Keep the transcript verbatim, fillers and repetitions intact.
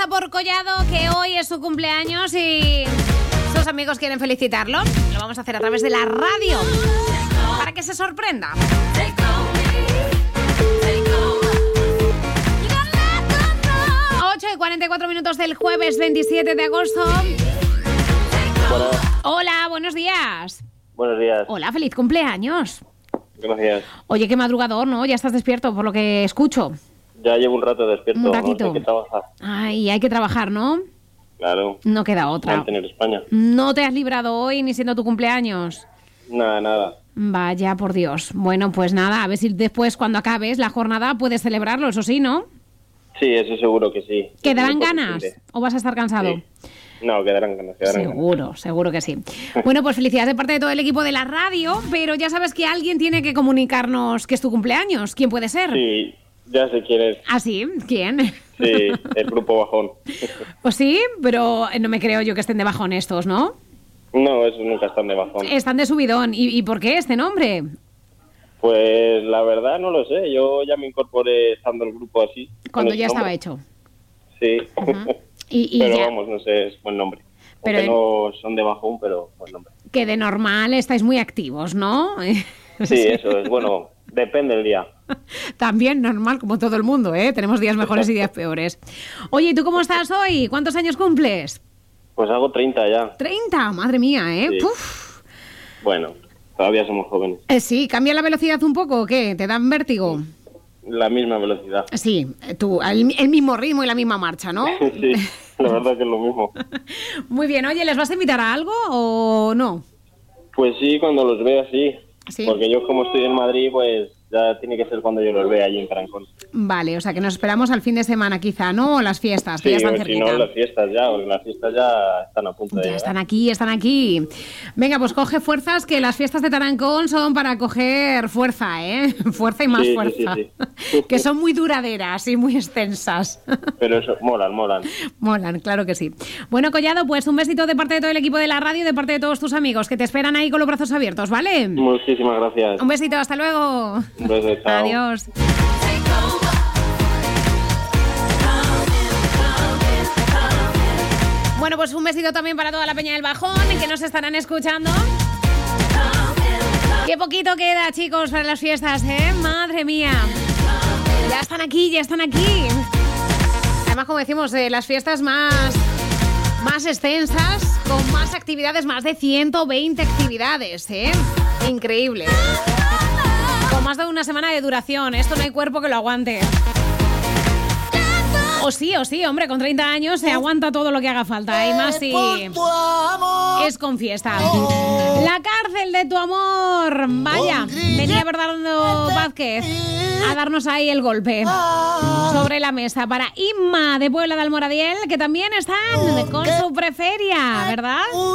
a por Collado, que hoy es su cumpleaños y sus amigos quieren felicitarlo. Lo vamos a hacer a través de la radio para que se sorprenda. ocho y cuarenta y cuatro minutos del jueves veintisiete de agosto. Bueno. Hola, buenos días. Buenos días. Hola, feliz cumpleaños. Gracias. Oye, qué madrugador, ¿no? Ya estás despierto, por lo que escucho. Ya llevo un rato despierto. Un ratito. Hay que trabajar. Ay, hay que trabajar, ¿no? Claro. No queda otra. Mantener España. No te has librado hoy ni siendo tu cumpleaños. Nada, nada. Vaya, por Dios. Bueno, pues nada, a ver si después, cuando acabes la jornada, puedes celebrarlo, eso sí, ¿no? Sí, eso seguro que sí. ¿Quedarán Es ganas posible. o vas a estar cansado? Sí. No, quedarán ganas, quedarán Seguro, ganas. seguro que sí. Bueno, pues felicidades de parte de todo el equipo de la radio, pero ya sabes que alguien tiene que comunicarnos que es tu cumpleaños. ¿Quién puede ser? Sí, ya sé quién es. ¿Ah, sí? ¿Quién? Sí, el grupo Bajón. Pues sí, pero no me creo yo que estén de bajón estos, ¿no? No, esos nunca están de bajón. Están de subidón. ¿Y, y por qué este nombre? Pues la verdad no lo sé. Yo ya me incorporé estando el grupo así. Cuando con ya ese estaba nombre. hecho. Sí. Ajá. Y, y pero ya, vamos, no sé, es buen nombre. Pero Aunque en- no son de bajón, pero buen nombre. que de normal estáis muy activos, ¿no? Sí, eso es. Bueno, depende del día. También normal, como todo el mundo, ¿eh? Tenemos días mejores y días peores. Oye, ¿y tú cómo estás hoy? ¿Cuántos años cumples? Pues hago treinta ya. treinta, madre mía, ¿eh? Sí. Puf. Bueno, todavía somos jóvenes. Eh, sí, ¿cambia la velocidad un poco o qué? ¿Te dan vértigo? La misma velocidad. Sí, eh, tú, el, el mismo ritmo y la misma marcha, ¿no? Sí, la verdad que es lo mismo. Muy bien, oye, ¿les vas a invitar a algo o no? Pues sí, cuando los vea, sí. Sí. Porque yo como estoy en Madrid, pues ya tiene que ser cuando yo los vea allí en Carancón. Vale, o sea que nos esperamos al fin de semana quizá, ¿no? O las fiestas, que Sí, ya están o si cerquita. no, las fiestas ya, porque las fiestas ya están a punto de Ya llegar. están aquí, están aquí. Venga, pues coge fuerzas, que las fiestas de Tarancón son para coger fuerza, ¿eh? Fuerza y más Sí, sí, fuerza. sí, sí. Que son muy duraderas y muy extensas. Pero eso, molan, molan. Molan, claro que sí. Bueno, Collado, pues un besito de parte de todo el equipo de la radio y de parte de todos tus amigos, que te esperan ahí con los brazos abiertos, ¿vale? Muchísimas gracias. Un besito, hasta luego. Un beso, chao. Adiós. Bueno, pues un besito también para toda la peña del Bajón, que nos estarán escuchando. Qué poquito queda, chicos, para las fiestas, ¿eh? Madre mía. Ya están aquí, ya están aquí. Además, como decimos, eh, las fiestas más, más extensas, con más actividades, más de ciento veinte actividades, ¿eh? Increíble. Con más de una semana de duración. Esto no hay cuerpo que lo aguante. O sí, o sí, hombre, con treinta años se aguanta todo lo que haga falta. Y más si es con fiesta. La cárcel de tu amor. Vaya, venía Bernardo Vázquez a darnos ahí el golpe sobre la mesa para Inma de Puebla de Almoradiel, que también están con su preferia, ¿verdad?